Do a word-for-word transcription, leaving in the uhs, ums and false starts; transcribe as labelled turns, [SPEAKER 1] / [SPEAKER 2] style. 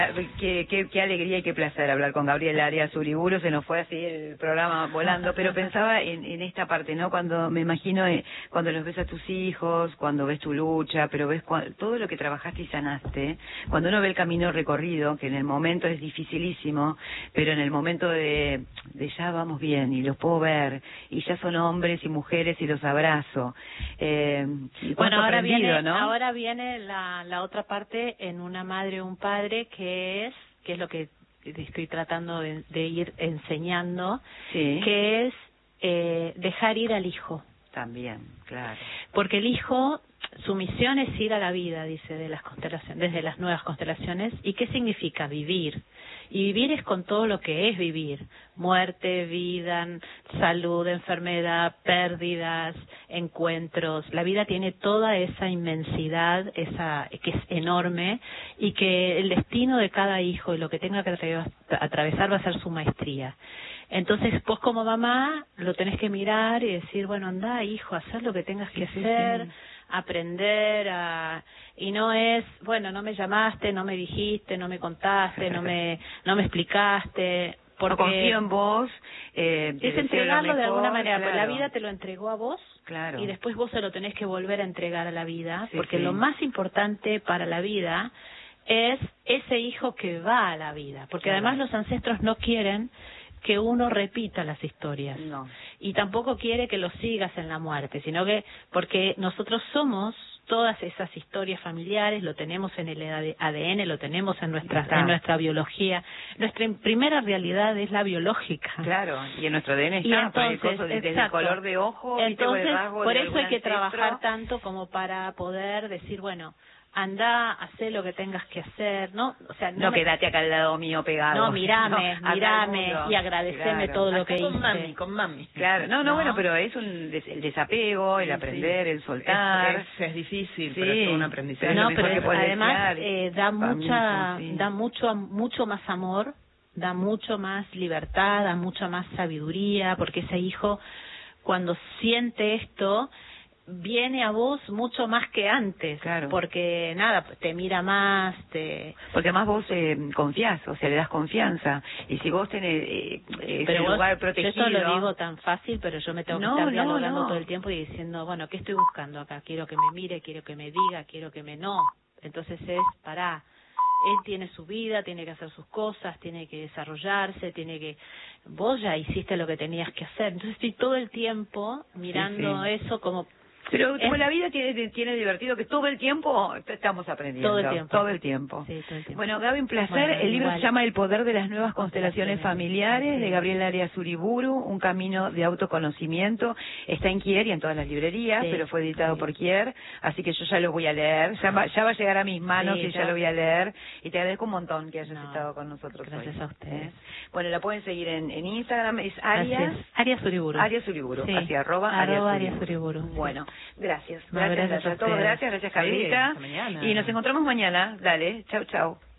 [SPEAKER 1] Qué, qué, qué alegría y qué placer hablar con Gabriel Arias Uriburu. Se nos fue así el programa volando, pero pensaba en, en esta parte, ¿no? Cuando me imagino, eh, cuando los ves a tus hijos, cuando ves tu lucha, pero ves cua- todo lo que trabajaste y sanaste, cuando uno ve el camino recorrido, que en el momento es dificilísimo, pero en el momento de, de ya vamos bien y los puedo ver, y ya son hombres y mujeres y los abrazo. Eh, y
[SPEAKER 2] Bueno, ahora
[SPEAKER 1] aprendido,
[SPEAKER 2] viene,
[SPEAKER 1] ¿no?
[SPEAKER 2] ahora viene la, la otra parte en una madre o un padre que es, que es lo que estoy tratando de, de ir enseñando,
[SPEAKER 1] Sí.
[SPEAKER 2] que es eh, dejar ir al hijo.
[SPEAKER 1] También, claro.
[SPEAKER 2] Porque el hijo, su misión es ir a la vida, dice, de las constelaciones, desde las nuevas constelaciones. ¿Y qué significa vivir? Y vivir es con todo lo que es vivir. Muerte, vida, salud, enfermedad, pérdidas, encuentros. La vida tiene toda esa inmensidad, esa que es enorme, y que el destino de cada hijo y lo que tenga que atravesar va a ser su maestría. Entonces, vos como mamá lo tenés que mirar y decir, bueno, anda, hijo, hacer lo que tengas que
[SPEAKER 1] Sí,
[SPEAKER 2] hacer,
[SPEAKER 1] sí.
[SPEAKER 2] aprender, a... y no es, bueno, no me llamaste, no me dijiste, no me contaste, no me no me explicaste, porque...
[SPEAKER 1] No confío en vos. Eh, te
[SPEAKER 2] es
[SPEAKER 1] deseo
[SPEAKER 2] entregarlo
[SPEAKER 1] lo
[SPEAKER 2] de alguna
[SPEAKER 1] mejor,
[SPEAKER 2] manera, pero la
[SPEAKER 1] claro.
[SPEAKER 2] vida te lo entregó a vos,
[SPEAKER 1] Claro.
[SPEAKER 2] y después vos se lo tenés que volver a entregar a la vida,
[SPEAKER 1] Sí,
[SPEAKER 2] porque
[SPEAKER 1] sí.
[SPEAKER 2] lo más importante para la vida es ese hijo que va a la vida, porque
[SPEAKER 1] Claro.
[SPEAKER 2] además los ancestros no quieren que uno repita las historias,
[SPEAKER 1] No.
[SPEAKER 2] y tampoco quiere que lo sigas en la muerte, sino que porque nosotros somos todas esas historias familiares, lo tenemos en el A D N, lo tenemos en nuestra
[SPEAKER 1] Está.
[SPEAKER 2] en nuestra biología. Nuestra primera realidad es la biológica.
[SPEAKER 1] Claro, y en nuestro A D N está,
[SPEAKER 2] Y entonces,
[SPEAKER 1] por el coso de- desde el
[SPEAKER 2] exacto.
[SPEAKER 1] color de ojo, ¿viste? O el
[SPEAKER 2] Entonces,
[SPEAKER 1] rasgo
[SPEAKER 2] por
[SPEAKER 1] de
[SPEAKER 2] eso
[SPEAKER 1] algún
[SPEAKER 2] hay que
[SPEAKER 1] ancestro.
[SPEAKER 2] trabajar tanto como para poder decir, bueno, anda, hacé lo que tengas que hacer, ¿no? O sea, no,
[SPEAKER 1] No
[SPEAKER 2] me-
[SPEAKER 1] quédate acá al lado mío pegado.
[SPEAKER 2] no, mirame,
[SPEAKER 1] No, acá
[SPEAKER 2] mirame
[SPEAKER 1] al mundo.
[SPEAKER 2] y agradeceme
[SPEAKER 1] Claro.
[SPEAKER 2] todo lo
[SPEAKER 3] Acá
[SPEAKER 2] que
[SPEAKER 3] con
[SPEAKER 2] hice.
[SPEAKER 3] mami, con mami.
[SPEAKER 1] Claro, no, no,
[SPEAKER 2] ¿No?
[SPEAKER 1] bueno, pero es un des- el desapego, el
[SPEAKER 3] Sí,
[SPEAKER 1] aprender,
[SPEAKER 3] sí.
[SPEAKER 1] el soltar.
[SPEAKER 3] Es, es, es difícil,
[SPEAKER 1] Sí,
[SPEAKER 3] pero es todo un aprendizaje.
[SPEAKER 1] lo
[SPEAKER 2] No,
[SPEAKER 1] mejor
[SPEAKER 2] pero
[SPEAKER 1] que
[SPEAKER 2] es-
[SPEAKER 1] puedes
[SPEAKER 2] además
[SPEAKER 1] desear.
[SPEAKER 2] eh, da
[SPEAKER 1] Para mí
[SPEAKER 2] mucha,
[SPEAKER 1] mismo, sí.
[SPEAKER 2] da mucho, mucho más amor, da mucho más libertad, da mucha más sabiduría, porque ese hijo cuando siente esto viene a vos mucho más que antes,
[SPEAKER 1] Claro.
[SPEAKER 2] porque nada, te mira más, te
[SPEAKER 1] Porque más vos eh, confiás, o sea, le das confianza. Y si vos tenés eh, ese
[SPEAKER 2] pero vos,
[SPEAKER 1] lugar
[SPEAKER 2] yo
[SPEAKER 1] protegido...
[SPEAKER 2] esto lo digo tan fácil, pero yo me tengo que
[SPEAKER 1] No,
[SPEAKER 2] estar
[SPEAKER 1] no,
[SPEAKER 2] dialogando
[SPEAKER 1] no.
[SPEAKER 2] todo el tiempo y diciendo, bueno, ¿qué estoy buscando acá? Quiero que me mire, quiero que me diga, quiero que me no. Entonces es, pará, él tiene su vida, tiene que hacer sus cosas, tiene que desarrollarse, tiene que... Vos ya hiciste lo que tenías que hacer. Entonces estoy todo el tiempo mirando
[SPEAKER 1] sí.
[SPEAKER 2] eso como...
[SPEAKER 1] Pero
[SPEAKER 2] Es-
[SPEAKER 1] como la vida tiene, tiene divertido que todo el tiempo estamos aprendiendo.
[SPEAKER 2] Todo el tiempo.
[SPEAKER 1] Todo el tiempo.
[SPEAKER 2] Sí, todo el tiempo.
[SPEAKER 1] Bueno, Gaby, un placer.
[SPEAKER 2] Bueno,
[SPEAKER 1] el libro
[SPEAKER 2] igual.
[SPEAKER 1] se llama El poder de las nuevas constelaciones
[SPEAKER 2] Constelaciones.
[SPEAKER 1] familiares, de
[SPEAKER 2] Sí.
[SPEAKER 1] Gabriel Arias Uriburu, un camino de autoconocimiento. Está en Kier y en todas las librerías,
[SPEAKER 2] Sí.
[SPEAKER 1] pero fue editado
[SPEAKER 2] Sí.
[SPEAKER 1] por Kier, así que yo ya lo voy a leer. Ya va, ya va a llegar a mis manos
[SPEAKER 2] Sí,
[SPEAKER 1] y ya
[SPEAKER 2] ya.
[SPEAKER 1] lo voy a leer. Y te agradezco un montón que hayas
[SPEAKER 2] No,
[SPEAKER 1] estado con nosotros
[SPEAKER 2] gracias
[SPEAKER 1] hoy.
[SPEAKER 2] a ustedes.
[SPEAKER 1] ¿Eh? Bueno, la pueden seguir en, en Instagram, es Arias...
[SPEAKER 2] Así es. Arias Uriburu.
[SPEAKER 1] Arias Uriburu,
[SPEAKER 2] Sí.
[SPEAKER 1] así arroba,
[SPEAKER 2] Arroba
[SPEAKER 1] Arias
[SPEAKER 2] Arias Uriburu, sí.
[SPEAKER 1] Bueno, gracias.
[SPEAKER 2] No,
[SPEAKER 1] Gracias,
[SPEAKER 2] gracias
[SPEAKER 1] gracias
[SPEAKER 2] a
[SPEAKER 1] a todos.
[SPEAKER 2] ustedes.
[SPEAKER 1] Gracias, gracias,
[SPEAKER 3] Sí,
[SPEAKER 1] Carlita.
[SPEAKER 3] hasta mañana.
[SPEAKER 1] Y nos encontramos mañana. Dale, chau, chau.